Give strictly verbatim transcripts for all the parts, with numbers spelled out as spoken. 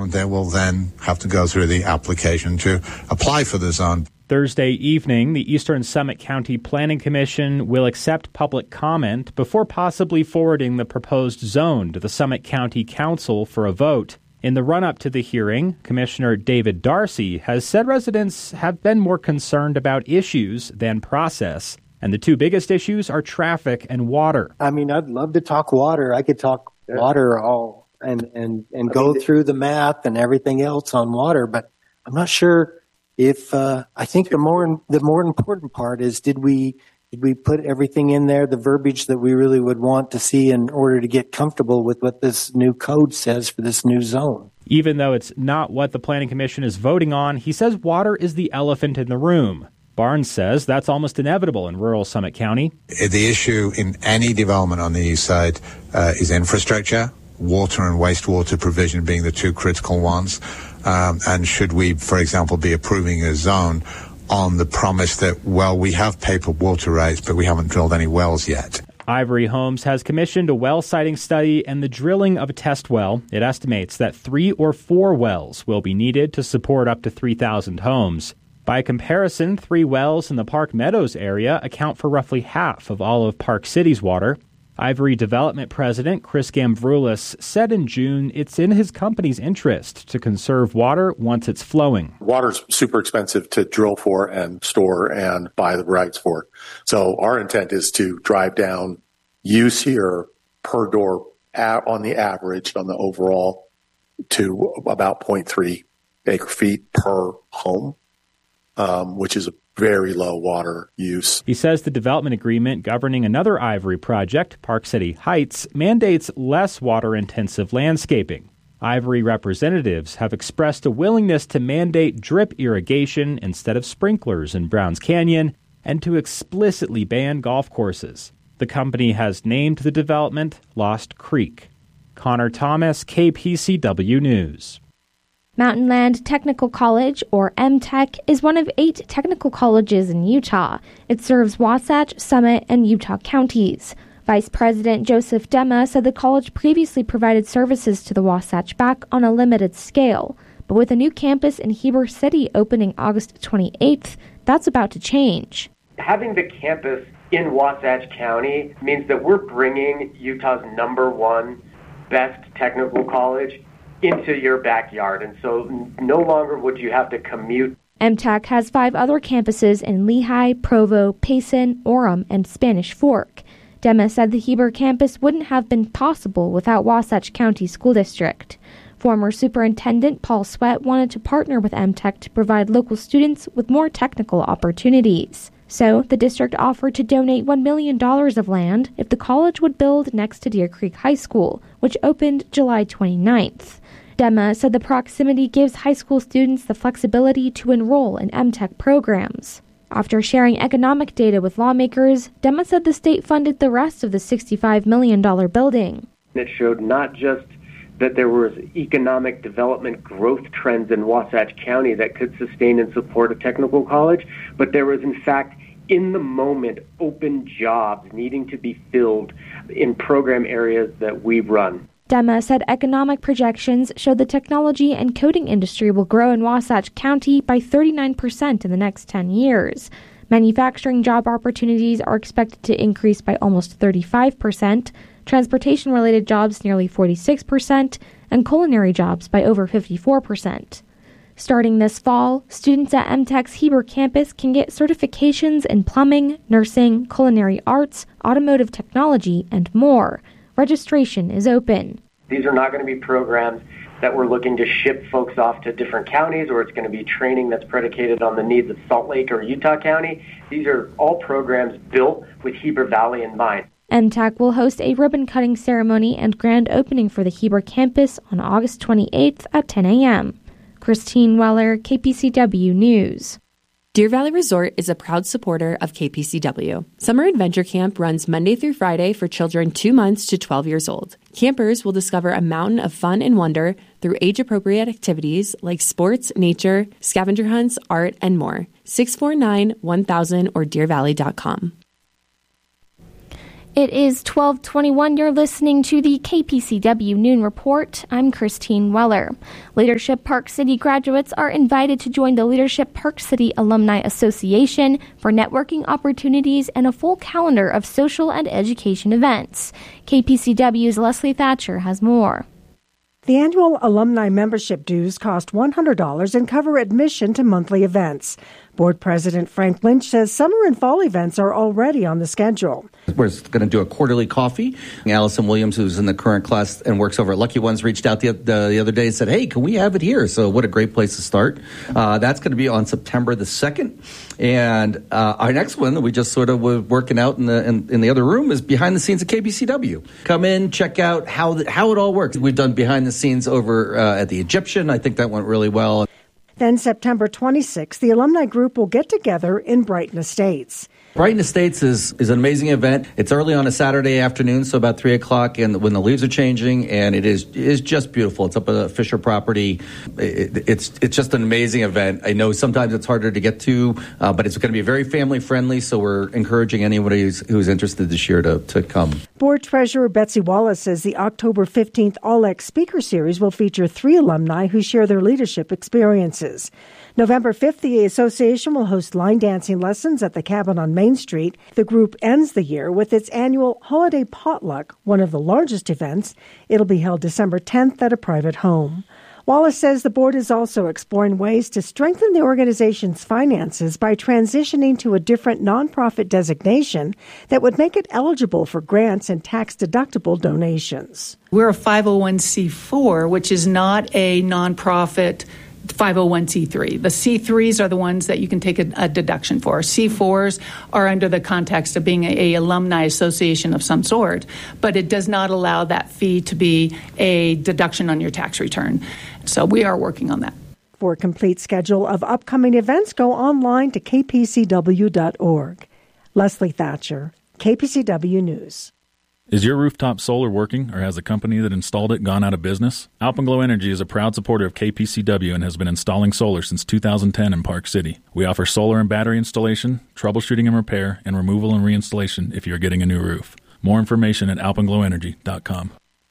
um, they will then have to go through the application to apply for the zone. Thursday evening, the Eastern Summit County Planning Commission will accept public comment before possibly forwarding the proposed zone to the Summit County Council for a vote. In the run-up to the hearing, Commissioner David Darcy has said residents have been more concerned about issues than process, and the two biggest issues are traffic and water. I mean, I'd love to talk water. I could talk yeah. water all and, and, and go mean, through the math and everything else on water, but I'm not sure if uh, I think the more the more important part is did we did we put everything in there, the verbiage that we really would want to see in order to get comfortable with what this new code says for this new zone. Even though it's not what the Planning Commission is voting on, he says water is the elephant in the room. Barnes says that's almost inevitable in rural Summit County. The issue in any development on the east side uh, is infrastructure, water and wastewater provision being the two critical ones. Um, and should we, for example, be approving a zone on the promise that, well, we have paper water rights, but we haven't drilled any wells yet? Ivory Homes has commissioned a well siting study and the drilling of a test well. It estimates that three or four wells will be needed to support up to three thousand homes. By comparison, three wells in the Park Meadows area account for roughly half of all of Park City's water. Ivory Development President Chris Gambroulis said in June it's in his company's interest to conserve water once it's flowing. Water's super expensive to drill for and store and buy the rights for. So our intent is to drive down use here per door on the average on the overall to about zero point three acre feet per home, um, which is a very low water use. He says the development agreement governing another Ivory project, Park City Heights, mandates less water-intensive landscaping. Ivory representatives have expressed a willingness to mandate drip irrigation instead of sprinklers in Browns Canyon and to explicitly ban golf courses. The company has named the development Lost Creek. Connor Thomas, K P C W News. Mountainland Technical College, or M Tech, is one of eight technical colleges in Utah. It serves Wasatch, Summit, and Utah counties. Vice President Joseph Dema said the college previously provided services to the Wasatch Back on a limited scale. But with a new campus in Heber City opening August twenty-eighth, that's about to change. Having the campus in Wasatch County means that we're bringing Utah's number one best technical college into your backyard, and so no longer would you have to commute. M Tech has five other campuses in Lehi, Provo, Payson, Orem, and Spanish Fork. Dema said the Heber campus wouldn't have been possible without Wasatch County School District. Former Superintendent Paul Sweat wanted to partner with M Tech to provide local students with more technical opportunities. So, the district offered to donate one million dollars of land if the college would build next to Deer Creek High School, which opened July twenty-ninth. Dema said the proximity gives high school students the flexibility to enroll in M Tech programs. After sharing economic data with lawmakers, Dema said the state funded the rest of the sixty-five million dollars building. It showed not just that there was economic development growth trends in Wasatch County that could sustain and support a technical college, but there was, in fact, in the moment, open jobs needing to be filled in program areas that we run. Dema said economic projections show the technology and coding industry will grow in Wasatch County by thirty-nine percent in the next ten years. Manufacturing job opportunities are expected to increase by almost thirty-five percent, transportation-related jobs nearly forty-six percent, and culinary jobs by over fifty-four percent. Starting this fall, students at M Tech's Heber campus can get certifications in plumbing, nursing, culinary arts, automotive technology, and more. Registration is open. These are not going to be programs that we're looking to ship folks off to different counties, or it's going to be training that's predicated on the needs of Salt Lake or Utah County. These are all programs built with Heber Valley in mind. M Tech will host a ribbon-cutting ceremony and grand opening for the Heber campus on August twenty-eighth at ten a.m. Christine Weller, K P C W News. Deer Valley Resort is a proud supporter of K P C W. Summer Adventure Camp runs Monday through Friday for children two months to twelve years old. Campers will discover a mountain of fun and wonder through age-appropriate activities like sports, nature, scavenger hunts, art, and more. six four nine, one thousand or deer valley dot com. It is twelve twenty-one. You're listening to the K P C W Noon Report. I'm Christine Weller. Leadership Park City graduates are invited to join the Leadership Park City Alumni Association for networking opportunities and a full calendar of social and education events. K P C W's Leslie Thatcher has more. The annual alumni membership dues cost one hundred dollars and cover admission to monthly events. Board President Frank Lynch says summer and fall events are already on the schedule. We're going to do a quarterly coffee. Allison Williams, who's in the current class and works over at Lucky Ones, reached out the, the, the other day and said, hey, can we have it here? So what a great place to start. Uh, that's going to be on September the second. And uh, our next one that we just sort of were working out in the in, in the other room is behind the scenes at K P C W. Come in, check out how the, how it all works. We've done behind the scenes over uh, at the Egyptian. I think that went really well. Then September twenty-sixth, the alumni group will get together in Brighton Estates. Brighton Estates is, is an amazing event. It's early on a Saturday afternoon, so about three o'clock, and when the leaves are changing, and it is is just beautiful. It's up at a Fisher property. It, it's it's just an amazing event. I know sometimes it's harder to get to, uh, but it's going to be very family friendly, so we're encouraging anybody who's, who's interested this year to, to come. Board Treasurer Betsy Wallace says the October fifteenth All-Ex Speaker Series will feature three alumni who share their leadership experiences. November fifth, the association will host line dancing lessons at the Cabin on Main Street. The group ends the year with its annual Holiday Potluck, one of the largest events. It'll be held December tenth at a private home. Wallace says the board is also exploring ways to strengthen the organization's finances by transitioning to a different nonprofit designation that would make it eligible for grants and tax-deductible donations. We're a five oh one c four, which is not a nonprofit five oh one c three. The C threes are the ones that you can take a, a deduction for. C fours are under the context of being a, a alumni association of some sort, but it does not allow that fee to be a deduction on your tax return. So we are working on that. For a complete schedule of upcoming events, go online to k p c w dot org. Leslie Thatcher, K P C W News. Is your rooftop solar working, or has the company that installed it gone out of business? Alpenglow Energy is a proud supporter of K P C W and has been installing solar since two thousand ten in Park City. We offer solar and battery installation, troubleshooting and repair, and removal and reinstallation if you're getting a new roof. More information at alpenglow energy dot com.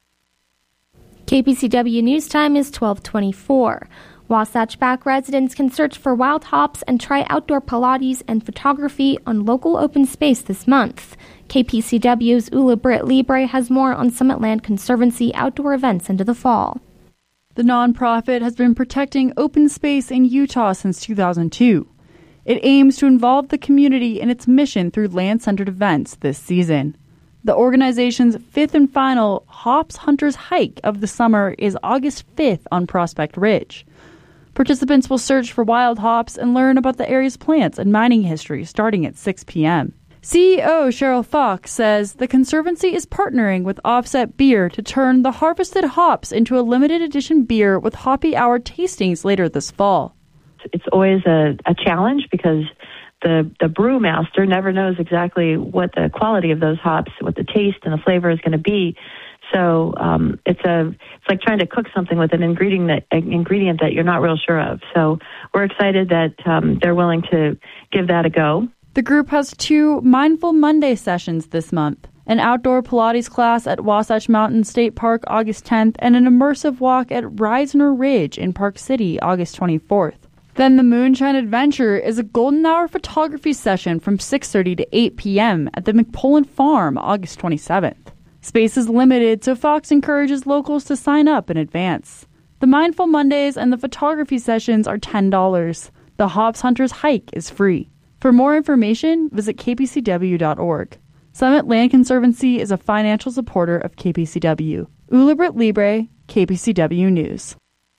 K P C W News Time is twelve twenty-four. Wasatch Back residents can search for wild hops and try outdoor Pilates and photography on local open space this month. K P C W's Ula Britt Libre has more on Summit Land Conservancy outdoor events into the fall. The nonprofit has been protecting open space in Utah since two thousand two. It aims to involve the community in its mission through land-centered events this season. The organization's fifth and final Hops Hunters Hike of the summer is August fifth on Prospect Ridge. Participants will search for wild hops and learn about the area's plants and mining history starting at six p.m. C E O Cheryl Fox says the Conservancy is partnering with Offset Beer to turn the harvested hops into a limited edition beer with Hoppy Hour tastings later this fall. It's always a, a challenge because the, the brewmaster never knows exactly what the quality of those hops, what the taste and the flavor is going to be. So um, it's a it's like trying to cook something with an ingredient that an ingredient that you're not real sure of. So we're excited that um, they're willing to give that a go. The group has two Mindful Monday sessions this month, an outdoor Pilates class at Wasatch Mountain State Park August tenth, and an immersive walk at Reisner Ridge in Park City August twenty-fourth. Then the Moonshine Adventure is a golden hour photography session from six thirty to eight p.m. at the McPolin Farm August twenty-seventh. Space is limited, so Fox encourages locals to sign up in advance. The Mindful Mondays and the photography sessions are ten dollars. The Hops Hunters Hike is free. For more information, visit k p c w dot org. Summit Land Conservancy is a financial supporter of K P C W. Ula Britt Libre, K P C W News.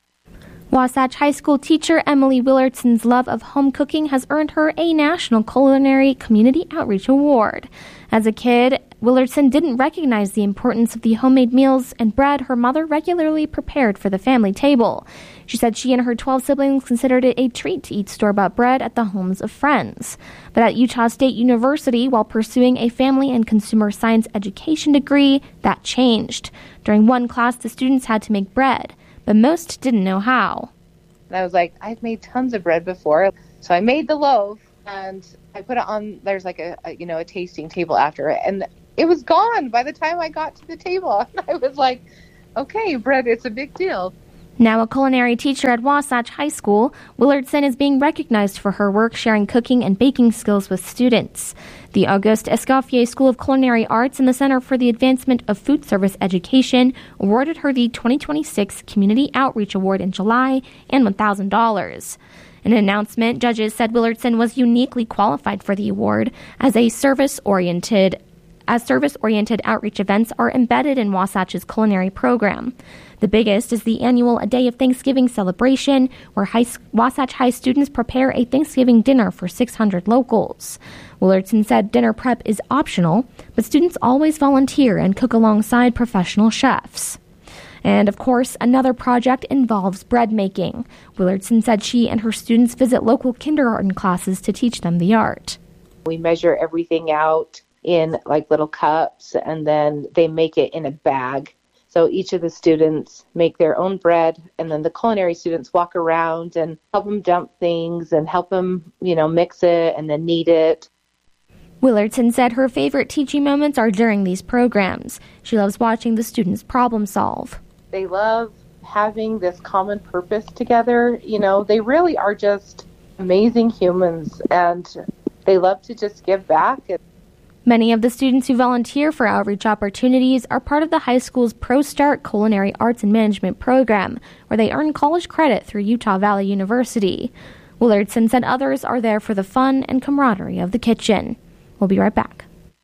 Wasatch High School teacher Emily Willardson's love of home cooking has earned her a National Culinary Community Outreach Award. As a kid, Willardson didn't recognize the importance of the homemade meals and bread her mother regularly prepared for the family table. She said she and her twelve siblings considered it a treat to eat store-bought bread at the homes of friends. But at Utah State University, while pursuing a family and consumer science education degree, that changed. During one class, the students had to make bread, but most didn't know how. And I was like, I've made tons of bread before. So I made the loaf and I put it on, there's like a, a you know, a tasting table after it. And it was gone by the time I got to the table. And I was like, okay, bread, it's a big deal. Now a culinary teacher at Wasatch High School, Willardson is being recognized for her work sharing cooking and baking skills with students. The Auguste Escoffier School of Culinary Arts and the Center for the Advancement of Food Service Education awarded her the twenty twenty-six Community Outreach Award in July and one thousand dollars. In an announcement, judges said Willardson was uniquely qualified for the award as a service-oriented as service-oriented outreach events are embedded in Wasatch's culinary program. The biggest is the annual A Day of Thanksgiving celebration, where high, Wasatch High students prepare a Thanksgiving dinner for six hundred locals. Willardson said dinner prep is optional, but students always volunteer and cook alongside professional chefs. And, of course, another project involves bread making. Willardson said she and her students visit local kindergarten classes to teach them the art. We measure everything out in like little cups, and then they make it in a bag. So each of the students make their own bread, and then the culinary students walk around and help them dump things and help them, you know, mix it and then knead it. Willardson said her favorite teaching moments are during these programs. She loves watching the students problem solve. They love having this common purpose together. You know, they really are just amazing humans, and they love to just give back. Many of the students who volunteer for outreach opportunities are part of the high school's ProStart Culinary Arts and Management program, where they earn college credit through Utah Valley University. Willardson said others are there for the fun and camaraderie of the kitchen. We'll be right back.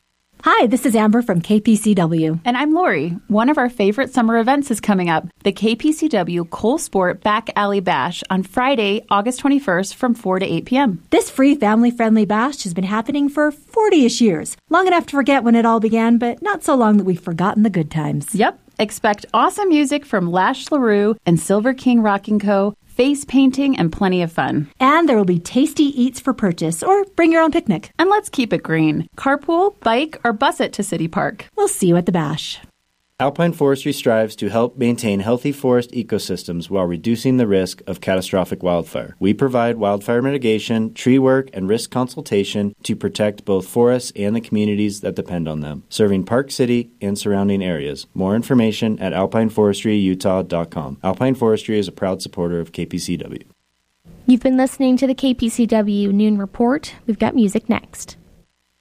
Hi, this is Amber from K P C W. And I'm Lori. One of our favorite summer events is coming up, the K P C W Cole Sport Back Alley Bash on Friday, August twenty-first from four to eight p.m. This free family-friendly bash has been happening for forty-ish years. Long enough to forget when it all began, but not so long that we've forgotten the good times. Yep. Expect awesome music from Lash LaRue and Silver King Rocking Co., face painting, and plenty of fun. And there will be tasty eats for purchase, or bring your own picnic. And let's keep it green. Carpool, bike, or bus it to City Park. We'll see you at the bash. Alpine Forestry strives to help maintain healthy forest ecosystems while reducing the risk of catastrophic wildfire. We provide wildfire mitigation, tree work, and risk consultation to protect both forests and the communities that depend on them, serving Park City and surrounding areas. More information at alpine forestry utah dot com. Alpine Forestry is a proud supporter of K P C W. You've been listening to the K P C W Noon Report. We've got music next.